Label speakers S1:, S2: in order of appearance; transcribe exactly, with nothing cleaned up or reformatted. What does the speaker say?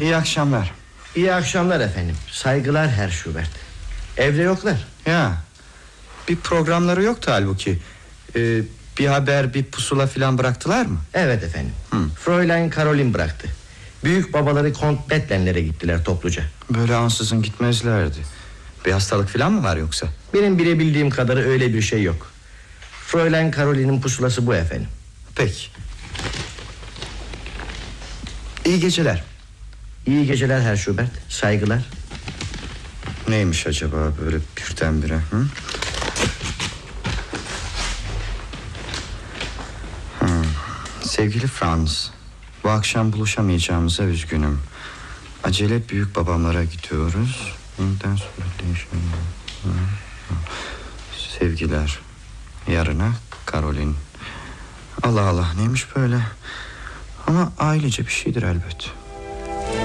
S1: İyi akşamlar.
S2: İyi akşamlar efendim. Saygılar Herr Schubert. Evde yoklar.
S1: Ya, bir programları yoktu halbuki. Ee, bir haber, bir pusula filan bıraktılar mı?
S2: Evet efendim.
S1: Hı.
S2: Fräulein Caroline bıraktı. Büyük babaları Kont Betlenler'e gittiler topluca.
S1: Böyle ansızın gitmezlerdi. Bir hastalık filan mı var yoksa?
S2: Benim bilebildiğim kadarı öyle bir şey yok. Fräulein Caroline'in pusulası bu efendim.
S1: Peki. İyi geceler.
S2: İyi geceler Herr Schubert. Saygılar.
S1: Neymiş acaba böyle birdenbire? Hı? Hı. Sevgili Franz, bu akşam buluşamayacağımıza üzgünüm. Acele büyük babamlara gidiyoruz. Ondan sonra değişelim. Sevgiler. Yarına Caroline. Allah Allah, neymiş böyle? Ama ailece bir şeydir elbet.